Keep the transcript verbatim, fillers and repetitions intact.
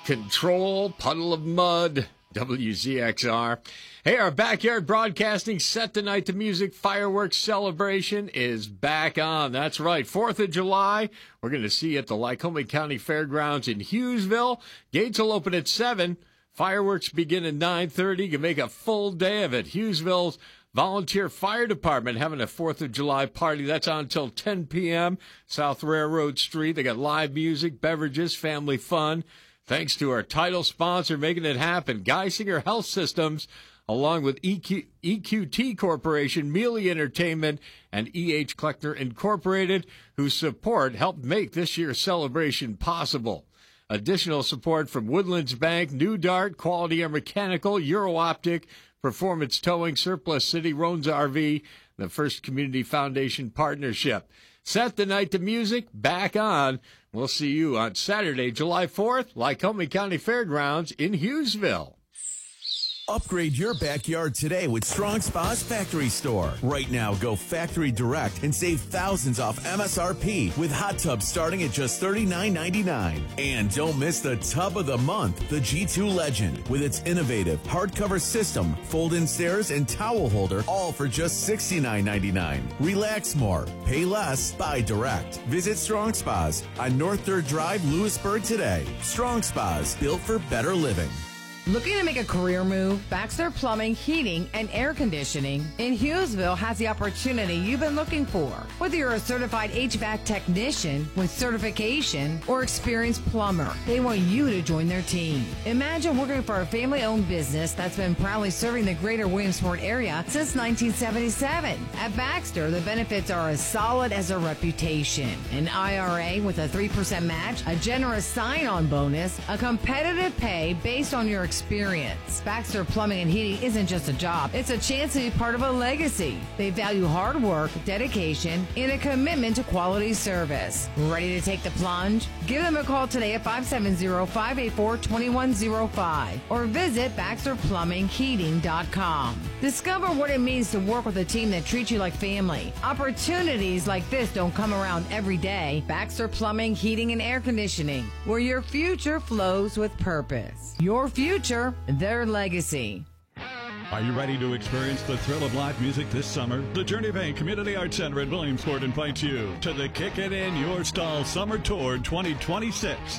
Control, Puddle of Mud, W Z X R. Hey, our backyard broadcasting set tonight to music fireworks celebration is back on. That's right, fourth of July. We're going to see you at the Lycoming County Fairgrounds in Hughesville. Gates will open at seven. Fireworks begin at nine thirty. You can make a full day of it. Hughesville's Volunteer Fire Department having a fourth of July party. That's on until ten p.m. South Railroad Street. They got live music, beverages, family fun. Thanks to our title sponsor making it happen, Geisinger Health Systems, along with E Q, E Q T Corporation, Mealy Entertainment, and E H Kleckner Incorporated, whose support helped make this year's celebration possible. Additional support from Woodlands Bank, New Dart, Quality Air Mechanical, Euro Optic, Performance Towing, Surplus City, Rones R V, the First Community Foundation Partnership. Set the night to music, back on. We'll see you on Saturday, July fourth, Lycoming County Fairgrounds in Hughesville. Upgrade your backyard today with Strong Spa's Factory Store. Right now, go factory direct and save thousands off M S R P with hot tubs starting at just thirty-nine ninety-nine. And don't miss the tub of the month, the G two Legend, with its innovative hardcover system, fold-in stairs, and towel holder, all for just sixty-nine ninety-nine. Relax more, pay less, buy direct. Visit Strong Spas on North third Drive, Lewisburg today. Strong Spas, built for better living. Looking to make a career move? Baxter Plumbing, Heating, and Air Conditioning in Hughesville has the opportunity you've been looking for. Whether you're a certified H V A C technician with certification or experienced plumber, they want you to join their team. Imagine working for a family-owned business that's been proudly serving the greater Williamsport area since nineteen seventy-seven. At Baxter, the benefits are as solid as a reputation. An I R A with a three percent match, a generous sign-on bonus, a competitive pay based on your experience. Experience. Baxter Plumbing and Heating isn't just a job, it's a chance to be part of a legacy. They value hard work, dedication, and a commitment to quality service. Ready to take the plunge? Give them a call today at five seven zero, five eight four, two one zero five or visit Baxter Plumbing Heating dot com. Discover what it means to work with a team that treats you like family. Opportunities like this don't come around every day. Baxter Plumbing, Heating, and Air Conditioning, where your future flows with purpose. Your future, their legacy. Are you ready to experience the thrill of live music this summer? The Journey Bank Community Arts Center in Williamsport invites you to the Kick It In Your Stall Summer Tour twenty twenty-six.